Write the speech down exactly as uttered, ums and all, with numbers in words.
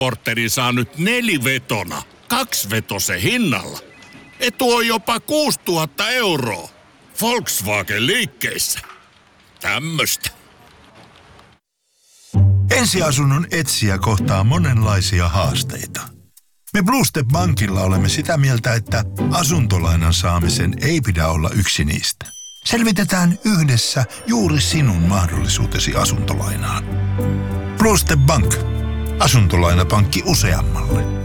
Porteri saa nyt nelivetona, kaksivetosen hinnalla. Etu on jopa kuusituhatta euroa. Volkswagen liikkeissä. Tämmöstä. Ensiasunnon etsijä kohtaa monenlaisia haasteita. Me Blue Step Bankilla olemme sitä mieltä, että asuntolainan saamisen ei pidä olla yksi niistä. Selvitetään yhdessä juuri sinun mahdollisuutesi asuntolainaan. Blue Step Bank. Asuntolainapankki useammalle.